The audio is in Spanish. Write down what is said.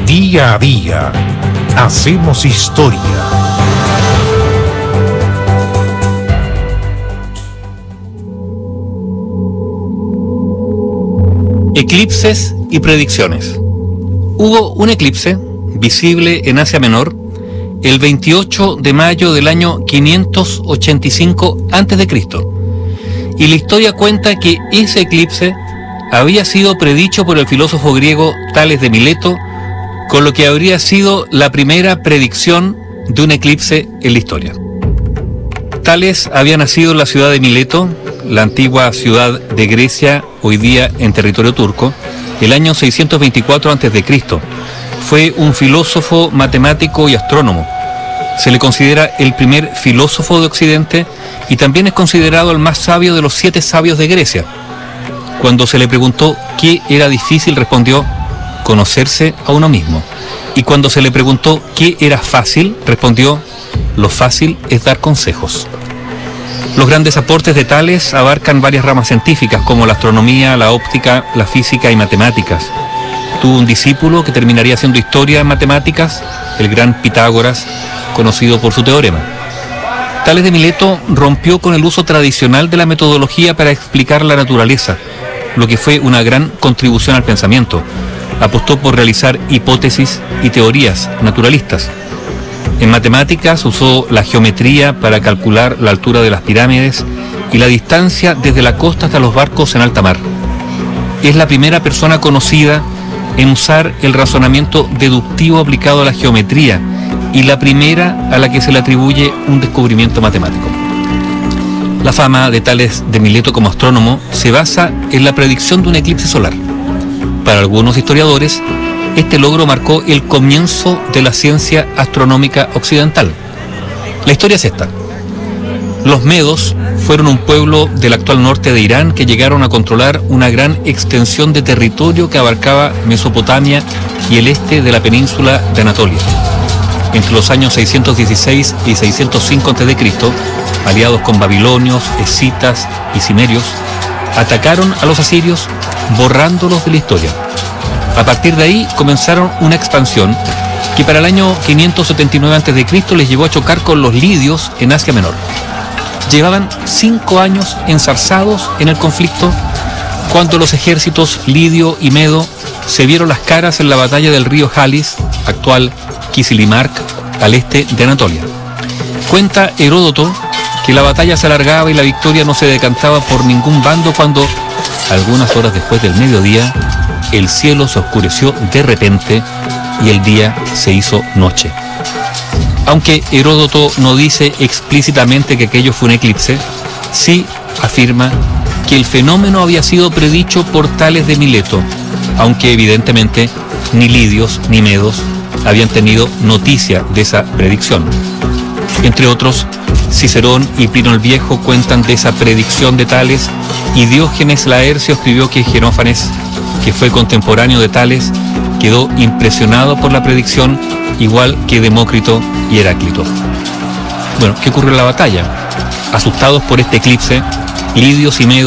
Día a día, hacemos historia. Eclipses y predicciones. Hubo un eclipse visible en Asia Menor el 28 de mayo del año 585 a.C. Y la historia cuenta que ese eclipse había sido predicho por el filósofo griego Tales de Mileto, con lo que habría sido la primera predicción de un eclipse en la historia. Tales había nacido en la ciudad de Mileto, la antigua ciudad de Grecia, hoy día en territorio turco, el año 624 a.C. Fue un filósofo, matemático y astrónomo. Se le considera el primer filósofo de Occidente y también es considerado el más sabio de los 7 sabios de Grecia. Cuando se le preguntó qué era difícil, respondió: conocerse a uno mismo. Y cuando se le preguntó qué era fácil, respondió: lo fácil es dar consejos. Los grandes aportes de Tales abarcan varias ramas científicas como la astronomía, la óptica, la física y matemáticas. Tuvo un discípulo que terminaría haciendo historia en matemáticas, el gran Pitágoras, conocido por su teorema. Tales de Mileto rompió con el uso tradicional de la metodología para explicar la naturaleza, lo que fue una gran contribución al pensamiento. Apostó por realizar hipótesis y teorías naturalistas. En matemáticas usó la geometría para calcular la altura de las pirámides y la distancia desde la costa hasta los barcos en alta mar. Es la primera persona conocida en usar el razonamiento deductivo aplicado a la geometría y la primera a la que se le atribuye un descubrimiento matemático. La fama de Tales de Mileto como astrónomo se basa en la predicción de un eclipse solar. Para algunos historiadores, este logro marcó el comienzo de la ciencia astronómica occidental. La historia es esta. Los medos fueron un pueblo del actual norte de Irán que llegaron a controlar una gran extensión de territorio que abarcaba Mesopotamia y el este de la península de Anatolia. Entre los años 616 y 605 a.C., aliados con babilonios, escitas y cimerios, atacaron a los asirios borrándolos de la historia. A partir de ahí comenzaron una expansión que para el año 579 a.C. les llevó a chocar con los lidios en Asia Menor. Llevaban 5 años enzarzados en el conflicto cuando los ejércitos lidio y medo se vieron las caras en la batalla del río Halis, actual Kizilimark, al este de Anatolia. Cuenta Heródoto que la batalla se alargaba y la victoria no se decantaba por ningún bando cuando, algunas horas después del mediodía, el cielo se oscureció de repente y el día se hizo noche. Aunque Heródoto no dice explícitamente que aquello fue un eclipse, sí afirma que el fenómeno había sido predicho por Tales de Mileto, aunque evidentemente ni lidios ni medos habían tenido noticia de esa predicción. Entre otros, Cicerón y Plinio el Viejo cuentan de esa predicción de Tales, y Diógenes Laercio escribió que Genófanes, que fue contemporáneo de Tales, quedó impresionado por la predicción, igual que Demócrito y Heráclito. Bueno, ¿qué ocurrió en la batalla? Asustados por este eclipse, lidios y medos